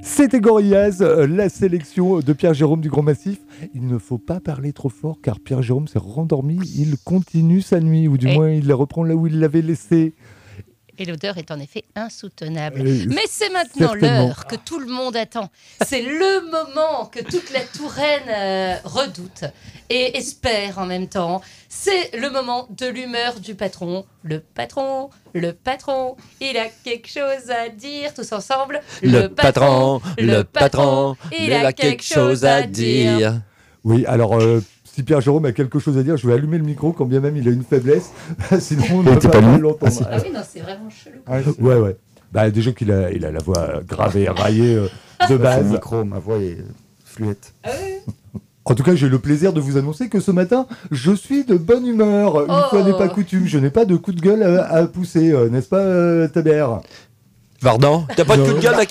C'était Gorillaz, la sélection de Pierre-Jérôme du Grand Massif. Il ne faut pas parler trop fort car Pierre-Jérôme s'est rendormi. Il continue sa nuit, ou du moins il la reprend là où il l'avait laissée. Et l'odeur est en effet insoutenable. Mais c'est maintenant l'heure que tout le monde attend. C'est le moment que toute la Touraine redoute et espère en même temps. C'est le moment de l'humeur du patron. Le patron, il a quelque chose à dire. Tous ensemble. Le patron, il a quelque chose à dire. Oui, alors... si Pierre-Jérôme a quelque chose à dire, je vais allumer le micro quand bien même il a une faiblesse. Sinon, on ne peut pas l'entendre. Ah oui, non, c'est vraiment chelou. Ouais. Bah, déjà qu'il a la voix grave et raillée de base. Le micro, ma voix est fluette. Ah oui. En tout cas, j'ai le plaisir de vous annoncer que ce matin, je suis de bonne humeur. Une fois n'est pas coutume, je n'ai pas de coup de gueule à pousser, n'est-ce pas, Tabert ? Pardon ? T'as pas de coup de gueule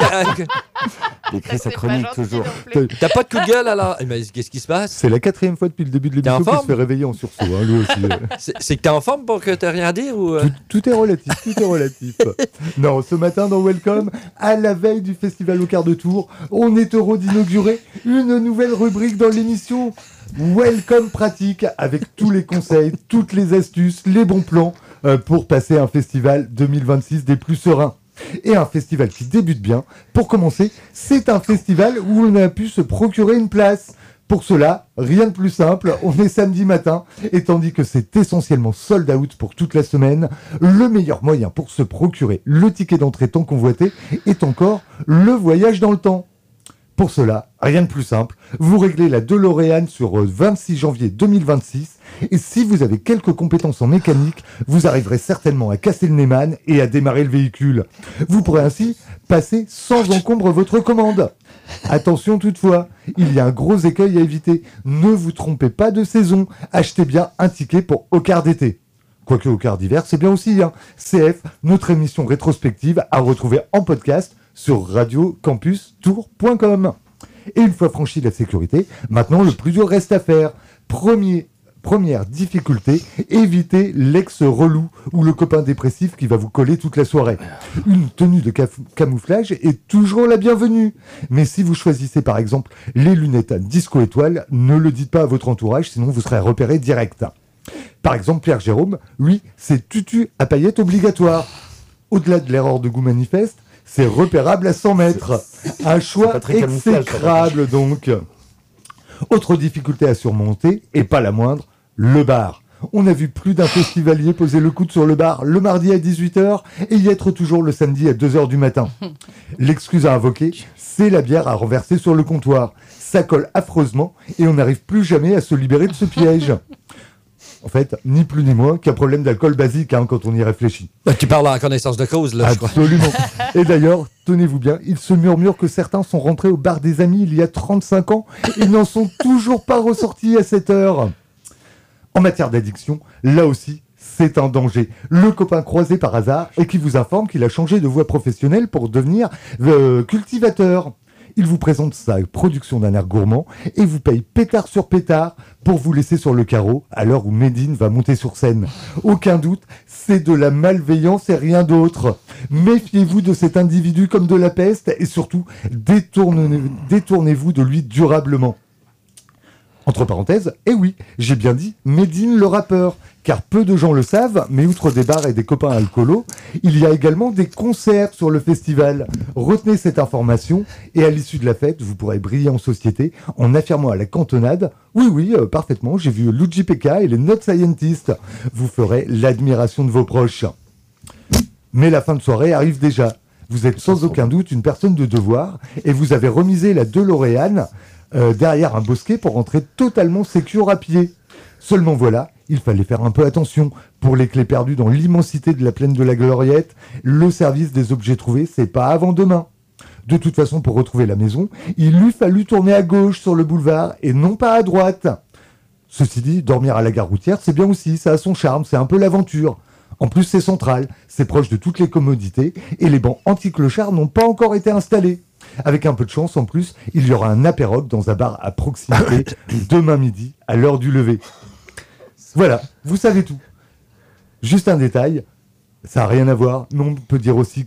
Il écrit sa chronique toujours. T'as pas de coup de gueule alors ? Mais qu'est-ce qui se passe ? C'est la 4e fois depuis le début de l'émission qu'il se fait réveiller en sursaut, hein, lui aussi. C'est que t'es en forme pour que t'aies rien à dire ou tout est relatif, Non, ce matin dans Welcome, à la veille du festival au quart de tour, on est heureux d'inaugurer une nouvelle rubrique dans l'émission Welcome Pratique, avec tous les conseils, toutes les astuces, les bons plans pour passer un festival 2026 des plus sereins. Et un festival qui débute bien. Pour commencer, c'est un festival où on a pu se procurer une place. Pour cela, rien de plus simple, on est samedi matin, et tandis que c'est essentiellement sold out pour toute la semaine, le meilleur moyen pour se procurer le ticket d'entrée tant convoité est encore le voyage dans le temps. Pour cela, rien de plus simple, vous réglez la DeLorean sur 26 janvier 2026, et si vous avez quelques compétences en mécanique, vous arriverez certainement à casser le Neyman et à démarrer le véhicule. Vous pourrez ainsi passer sans encombre votre commande. Attention toutefois, il y a un gros écueil à éviter. Ne vous trompez pas de saison, achetez bien un ticket pour au quart d'été. Quoique au quart d'hiver, c'est bien aussi. CF, notre émission rétrospective à retrouver en podcast sur radiocampustour.com. Et une fois franchi la sécurité, maintenant le plus dur reste à faire. Première difficulté, évitez l'ex-relou ou le copain dépressif qui va vous coller toute la soirée. Une tenue de camouflage est toujours la bienvenue. Mais si vous choisissez par exemple les lunettes disco étoile, ne le dites pas à votre entourage, sinon vous serez repéré direct. Par exemple, Pierre-Jérôme, lui, c'est tutu à paillettes obligatoire. Au-delà de l'erreur de goût manifeste, c'est repérable à 100 mètres. Un choix exécrable donc. Autre difficulté à surmonter, et pas la moindre, le bar. On a vu plus d'un festivalier poser le coude sur le bar le mardi à 18h et y être toujours le samedi à 2h du matin. L'excuse à invoquer, c'est la bière à renverser sur le comptoir. Ça colle affreusement et on n'arrive plus jamais à se libérer de ce piège. En fait, ni plus ni moins qu'un problème d'alcool basique quand on y réfléchit. Tu parles en connaissance de cause, là, Absolument. Je crois. Et d'ailleurs, tenez-vous bien, il se murmure que certains sont rentrés au bar des amis il y a 35 ans et n'en sont toujours pas ressortis à cette heure. En matière d'addiction, là aussi, c'est un danger. Le copain croisé par hasard et qui vous informe qu'il a changé de voie professionnelle pour devenir cultivateur. Il vous présente sa production d'un air gourmand et vous paye pétard sur pétard pour vous laisser sur le carreau à l'heure où Medine va monter sur scène. Aucun doute, c'est de la malveillance et rien d'autre. Méfiez-vous de cet individu comme de la peste et surtout, détournez-vous de lui durablement. Entre parenthèses, oui, j'ai bien dit Medine le rappeur, car peu de gens le savent, mais outre des bars et des copains alcoolos, il y a également des concerts sur le festival. Retenez cette information, et à l'issue de la fête, vous pourrez briller en société en affirmant à la cantonade « Oui, parfaitement, j'ai vu Luigi Pekka et les Not Scientists ». Vous ferez l'admiration de vos proches. Mais la fin de soirée arrive déjà. Vous êtes sans aucun doute une personne de devoir, et vous avez remisé la DeLorean derrière un bosquet pour rentrer totalement sécure à pied. Seulement voilà, il fallait faire un peu attention. Pour les clés perdues dans l'immensité de la plaine de la Gloriette, le service des objets trouvés, c'est pas avant demain. De toute façon, pour retrouver la maison, il lui fallut tourner à gauche sur le boulevard et non pas à droite. Ceci dit, dormir à la gare routière, c'est bien aussi, ça a son charme, c'est un peu l'aventure. En plus, c'est central, c'est proche de toutes les commodités et les bancs anti-clochards n'ont pas encore été installés. Avec un peu de chance, en plus, il y aura un apéroc dans un bar à proximité demain midi, à l'heure du lever. Voilà, vous savez tout. Juste un détail, Ça n'a rien à voir, mais on peut dire aussi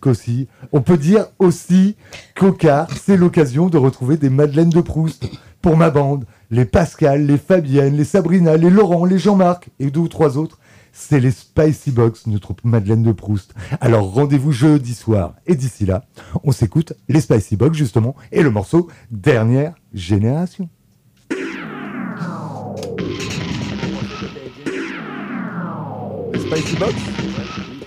qu'Ocar, c'est l'occasion de retrouver des Madeleines de Proust. Pour ma bande, les Pascal, les Fabienne, les Sabrina, les Laurent, les Jean-Marc et 2 ou 3 autres, c'est les Spicy Box, notre Madeleine de Proust. Alors rendez-vous jeudi soir. Et d'ici là, on s'écoute les Spicy Box justement et le morceau Dernière Génération. Les Spicy Box